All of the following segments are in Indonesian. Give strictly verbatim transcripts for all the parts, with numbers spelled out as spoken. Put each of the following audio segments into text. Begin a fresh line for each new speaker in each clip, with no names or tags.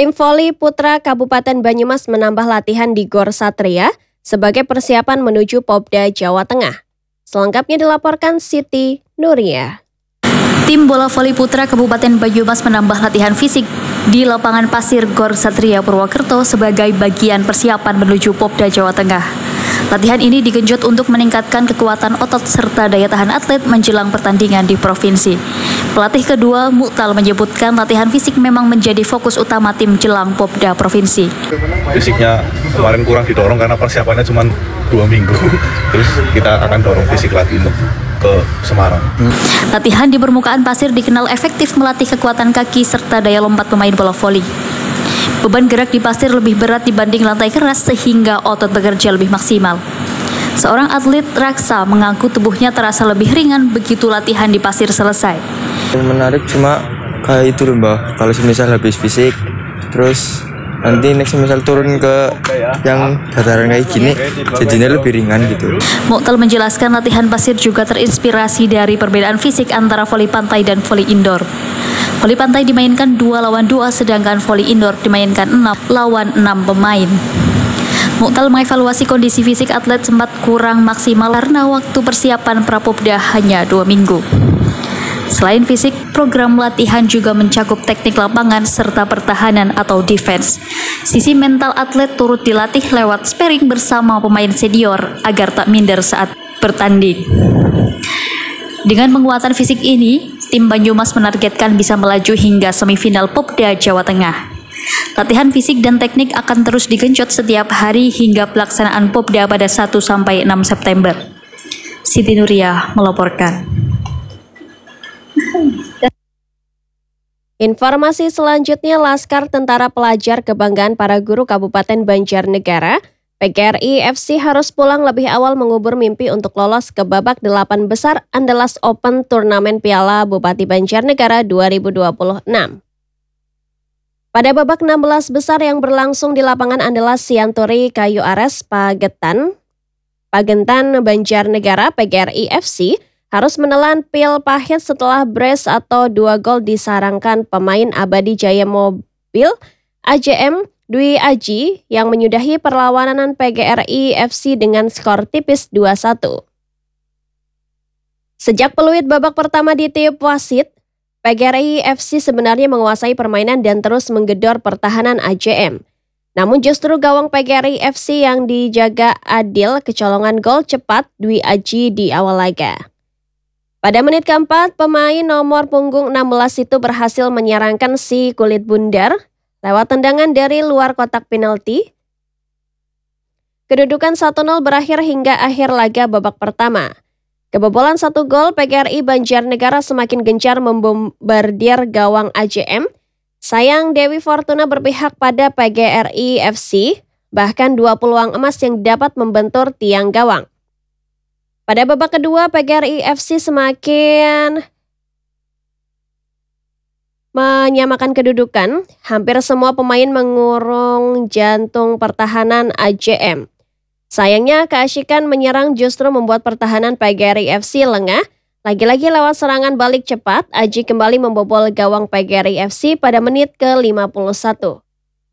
Tim voli putra Kabupaten Banyumas menambah latihan di Gor Satria sebagai persiapan menuju Popda Jawa Tengah. Selengkapnya dilaporkan Siti Nuria.
Tim bola voli putra Kabupaten Banyumas menambah latihan fisik di lapangan pasir Gor Satria Purwokerto sebagai bagian persiapan menuju Popda Jawa Tengah. Latihan ini digenjot untuk meningkatkan kekuatan otot serta daya tahan atlet menjelang pertandingan di provinsi. Pelatih kedua, Mu'tal, menyebutkan latihan fisik memang menjadi fokus utama tim jelang Popda provinsi.
Fisiknya kemarin kurang didorong karena persiapannya cuma dua minggu. Terus kita akan dorong fisik lagi untuk ke Semarang.
Latihan di permukaan pasir dikenal efektif melatih kekuatan kaki serta daya lompat pemain bola voli. Beban gerak di pasir lebih berat dibanding lantai keras sehingga otot bekerja lebih maksimal. Seorang atlet Raksa mengaku tubuhnya terasa lebih ringan begitu latihan di pasir selesai.
Yang menarik cuma kayak itu loh Mbak, kalau semisal habis fisik, terus nanti next misal turun ke yang dataran kayak gini, jadinya lebih ringan gitu.
Mu'tal menjelaskan latihan pasir juga terinspirasi dari perbedaan fisik antara voli pantai dan voli indoor. Voli pantai dimainkan dua lawan dua, sedangkan voli indoor dimainkan enam lawan enam pemain. Mu'tal mengevaluasi kondisi fisik atlet sempat kurang maksimal karena waktu persiapan Prapopda hanya dua minggu. Selain fisik, program latihan juga mencakup teknik lapangan serta pertahanan atau defense. Sisi mental atlet turut dilatih lewat sparring bersama pemain senior agar tak minder saat bertanding. Dengan penguatan fisik ini, tim Banyumas menargetkan bisa melaju hingga semifinal Popda Jawa Tengah. Latihan fisik dan teknik akan terus digenjot setiap hari hingga pelaksanaan Popda pada satu sampai enam September. Siti Nuria melaporkan.
Informasi selanjutnya, Laskar Tentara Pelajar Kebanggaan para Guru Kabupaten Banjarnegara, P G R I F C harus pulang lebih awal mengubur mimpi untuk lolos ke babak delapan besar Andalas Open Turnamen Piala Bupati Banjarnegara dua ribu dua puluh enam. Pada babak enam belas besar yang berlangsung di lapangan Andalas Sianturi Kayu Ares, Pagetan, Pagentan, Banjarnegara, P G R I F C harus menelan pil pahit setelah brace atau dua gol disarangkan pemain Abadi Jaya Mobil A J M Dwi Aji yang menyudahi perlawanan P G R I F C dengan skor tipis dua satu. Sejak peluit babak pertama ditiup wasit, P G R I F C sebenarnya menguasai permainan dan terus menggedor pertahanan A J M. Namun justru gawang P G R I F C yang dijaga adil kecolongan gol cepat Dwi Aji di awal laga. Pada menit keempat, pemain nomor punggung enam belas itu berhasil menyerangkan si kulit bundar lewat tendangan dari luar kotak penalti. Kedudukan satu nol berakhir hingga akhir laga babak pertama. Kebobolan satu gol, P G R I Banjarnegara semakin gencar membombardir gawang A J M. Sayang Dewi Fortuna berpihak pada P G R I F C, bahkan dua peluang emas yang dapat membentur tiang gawang. Pada babak kedua, P G R I F C semakin menyamakan kedudukan. Hampir semua pemain mengurung jantung pertahanan A J M. Sayangnya, keasyikan menyerang justru membuat pertahanan P G R I F C lengah. Lagi-lagi lewat serangan balik cepat, Aji kembali membobol gawang P G R I F C pada menit ke lima puluh satu.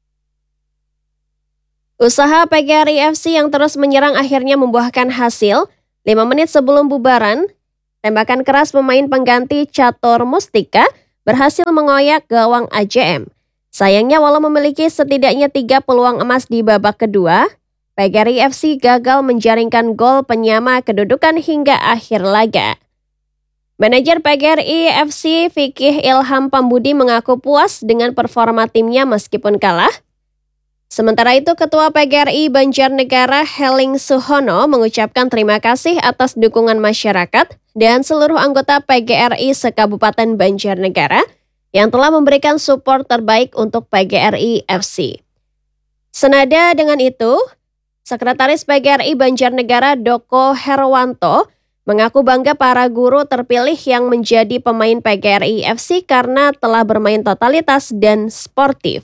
Usaha P G R I F C yang terus menyerang akhirnya membuahkan hasil. Lima menit sebelum bubaran, tembakan keras pemain pengganti Catur Mustika berhasil mengoyak gawang A J M. Sayangnya walau memiliki setidaknya tiga peluang emas di babak kedua, P G R I F C gagal menjaringkan gol penyama kedudukan hingga akhir laga. Manajer P G R I F C Fikih Ilham Pambudi mengaku puas dengan performa timnya meskipun kalah. Sementara itu, Ketua P G R I Banjarnegara Heling Suhono mengucapkan terima kasih atas dukungan masyarakat dan seluruh anggota P G R I se-Kabupaten Banjarnegara yang telah memberikan support terbaik untuk P G R I F C. Senada dengan itu, Sekretaris P G R I Banjarnegara Doko Herwanto mengaku bangga para guru terpilih yang menjadi pemain P G R I F C karena telah bermain totalitas dan sportif.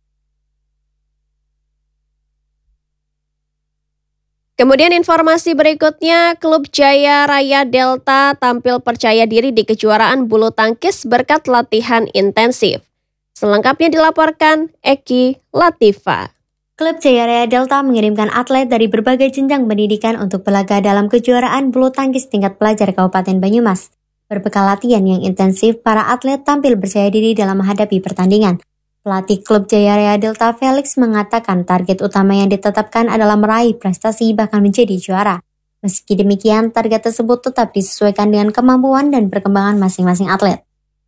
Kemudian informasi berikutnya, klub Jaya Raya Delta tampil percaya diri di kejuaraan bulu tangkis berkat latihan intensif. Selengkapnya dilaporkan Eki Latifa.
Klub Jaya Raya Delta mengirimkan atlet dari berbagai jenjang pendidikan untuk berlaga dalam kejuaraan bulu tangkis tingkat pelajar Kabupaten Banyumas. Berbekal latihan yang intensif, para atlet tampil percaya diri dalam menghadapi pertandingan. Pelatih klub Jaya Raya Delta Felix mengatakan target utama yang ditetapkan adalah meraih prestasi bahkan menjadi juara. Meski demikian, target tersebut tetap disesuaikan dengan kemampuan dan perkembangan masing-masing atlet.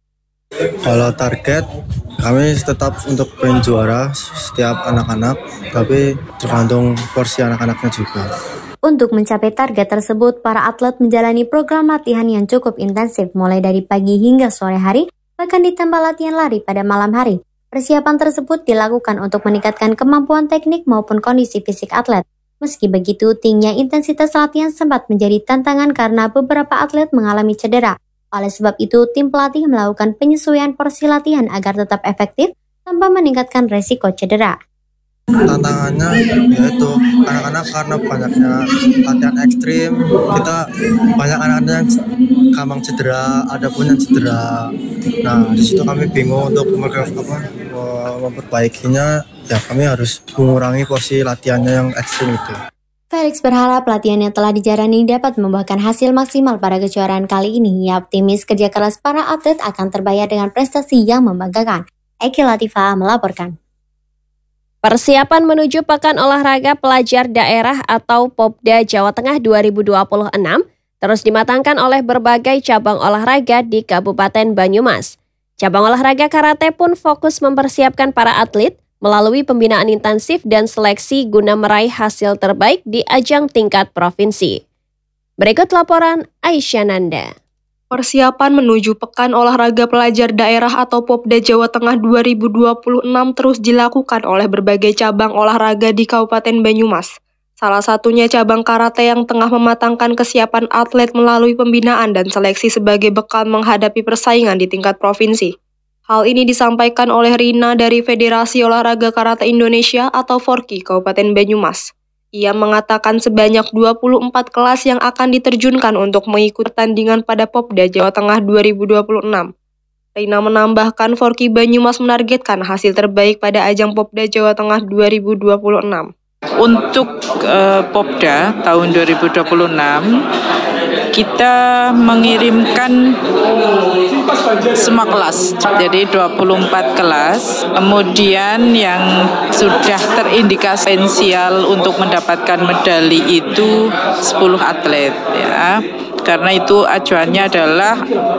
Kalau target, kami tetap untuk pengen juara setiap anak-anak, tapi tergantung porsi anak-anaknya juga.
Untuk mencapai target tersebut, para atlet menjalani program latihan yang cukup intensif mulai dari pagi hingga sore hari, bahkan ditambah latihan lari pada malam hari. Persiapan tersebut dilakukan untuk meningkatkan kemampuan teknik maupun kondisi fisik atlet. Meski begitu, tingginya intensitas latihan sempat menjadi tantangan karena beberapa atlet mengalami cedera. Oleh sebab itu, tim pelatih melakukan penyesuaian porsi latihan agar tetap efektif tanpa meningkatkan resiko cedera.
Tantangannya yaitu anak-anak karena banyaknya latihan ekstrim, kita banyak anak-anak yang gampang cedera, ada pun yang cedera. Nah, di situ kami bingung untuk apa, memperbaikinya. Ya, kami harus mengurangi porsi latihannya yang ekstrim itu.
Felix berharap latihan yang telah dijalani dapat membuahkan hasil maksimal pada kejuaraan kali ini. Ia optimis kerja keras para atlet akan terbayar dengan prestasi yang membanggakan. Eki Latifa melaporkan.
Persiapan menuju Pekan Olahraga Pelajar Daerah atau Popda Jawa Tengah dua ribu dua puluh enam terus dimatangkan oleh berbagai cabang olahraga di Kabupaten Banyumas. Cabang olahraga karate pun fokus mempersiapkan para atlet melalui pembinaan intensif dan seleksi guna meraih hasil terbaik di ajang tingkat provinsi. Berikut laporan Aisyah Nanda.
Persiapan menuju Pekan Olahraga Pelajar Daerah atau Popda Jawa Tengah dua ribu dua puluh enam terus dilakukan oleh berbagai cabang olahraga di Kabupaten Banyumas. Salah satunya cabang karate yang tengah mematangkan kesiapan atlet melalui pembinaan dan seleksi sebagai bekal menghadapi persaingan di tingkat provinsi. Hal ini disampaikan oleh Rina dari Federasi Olahraga Karate Indonesia atau Forki Kabupaten Banyumas. Ia mengatakan sebanyak dua puluh empat kelas yang akan diterjunkan untuk mengikuti pertandingan pada Popda Jawa Tengah dua ribu dua puluh enam. Rina menambahkan Forki Banyumas menargetkan hasil terbaik pada ajang Popda Jawa Tengah dua ribu dua puluh enam.
Untuk uh, Popda tahun dua ribu dua puluh enam, kita mengirimkan semua kelas, jadi dua puluh empat kelas, kemudian yang sudah terindikasi potensial untuk mendapatkan medali itu sepuluh atlet, ya. Karena itu acuannya adalah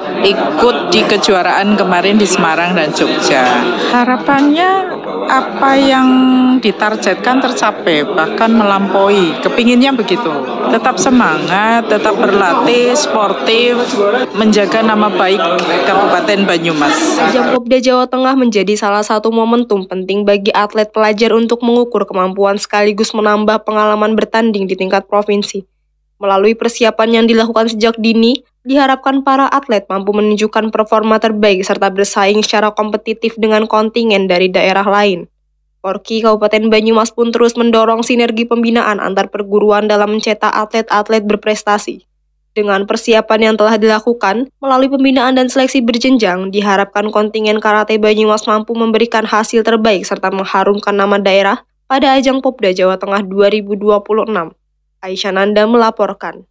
ikut di kejuaraan kemarin di Semarang dan Jogja. Harapannya apa yang ditargetkan tercapai, bahkan melampaui. Kepinginnya begitu. Tetap semangat, tetap berlatih, sportif, menjaga nama baik Kabupaten Banyumas.
Ajang Popda Jawa Tengah menjadi salah satu momentum penting bagi atlet pelajar untuk mengukur kemampuan sekaligus menambah pengalaman bertanding di tingkat provinsi. Melalui persiapan yang dilakukan sejak dini, diharapkan para atlet mampu menunjukkan performa terbaik serta bersaing secara kompetitif dengan kontingen dari daerah lain. Forki Kabupaten Banyumas pun terus mendorong sinergi pembinaan antar perguruan dalam mencetak atlet-atlet berprestasi. Dengan persiapan yang telah dilakukan, melalui pembinaan dan seleksi berjenjang, diharapkan kontingen karate Banyumas mampu memberikan hasil terbaik serta mengharumkan nama daerah pada ajang Popda Jawa Tengah dua ribu dua puluh enam. Aisyah Nanda melaporkan.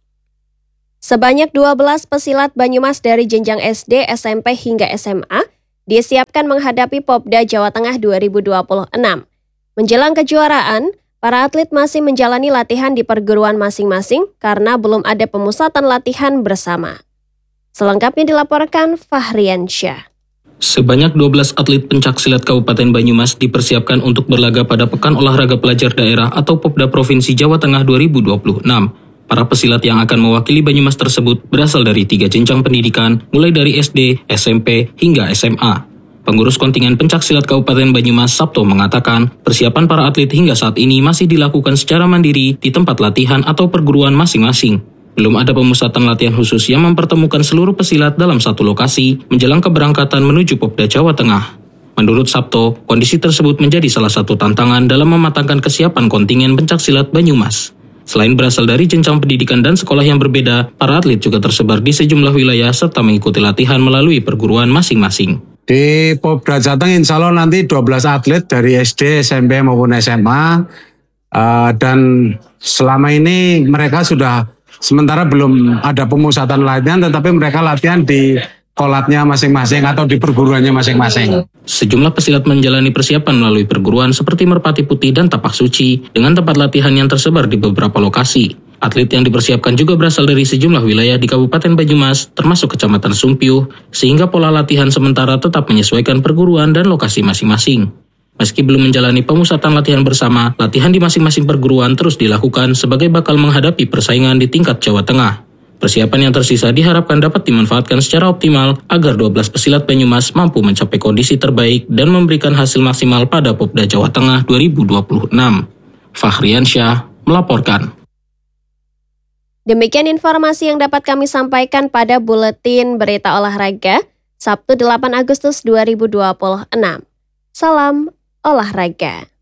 Sebanyak dua belas pesilat Banyumas dari jenjang S D, S M P hingga S M A disiapkan menghadapi Popda Jawa Tengah dua ribu dua puluh enam. Menjelang kejuaraan, para atlet masih menjalani latihan di perguruan masing-masing karena belum ada pemusatan latihan bersama. Selengkapnya dilaporkan Fahrian Syah.
Sebanyak dua belas atlet pencaksilat Kabupaten Banyumas dipersiapkan untuk berlaga pada Pekan Olahraga Pelajar Daerah atau Popda Provinsi Jawa Tengah dua ribu dua puluh enam. Para pesilat yang akan mewakili Banyumas tersebut berasal dari tiga jenjang pendidikan, mulai dari S D, S M P, hingga S M A. Pengurus kontingen pencaksilat Kabupaten Banyumas Sabto mengatakan, persiapan para atlet hingga saat ini masih dilakukan secara mandiri di tempat latihan atau perguruan masing-masing. Belum ada pemusatan latihan khusus yang mempertemukan seluruh pesilat dalam satu lokasi menjelang keberangkatan menuju Popda Jawa Tengah. Menurut Sabto, kondisi tersebut menjadi salah satu tantangan dalam mematangkan kesiapan kontingen pencaksilat Banyumas. Selain berasal dari jenjang pendidikan dan sekolah yang berbeda, para atlet juga tersebar di sejumlah wilayah serta mengikuti latihan melalui perguruan masing-masing.
Di Popda Jateng insya Allah nanti dua belas atlet dari S D, S M P maupun S M A. Uh, dan selama ini mereka sudah sementara belum ada pemusatan latihan, tetapi mereka latihan di kolatnya masing-masing atau di perguruannya masing-masing.
Sejumlah pesilat menjalani persiapan melalui perguruan seperti Merpati Putih dan Tapak Suci dengan tempat latihan yang tersebar di beberapa lokasi. Atlet yang dipersiapkan juga berasal dari sejumlah wilayah di Kabupaten Banyumas, termasuk Kecamatan Sumpiuh, sehingga pola latihan sementara tetap menyesuaikan perguruan dan lokasi masing-masing. Meski belum menjalani pemusatan latihan bersama, latihan di masing-masing perguruan terus dilakukan sebagai bakal menghadapi persaingan di tingkat Jawa Tengah. Persiapan yang tersisa diharapkan dapat dimanfaatkan secara optimal agar dua belas pesilat Banyumas mampu mencapai kondisi terbaik dan memberikan hasil maksimal pada Popda Jawa Tengah dua ribu dua puluh enam. Fahriansyah melaporkan.
Demikian informasi yang dapat kami sampaikan pada Buletin Berita Olahraga Sabtu delapan Agustus dua ribu dua puluh enam. Salam olahraga.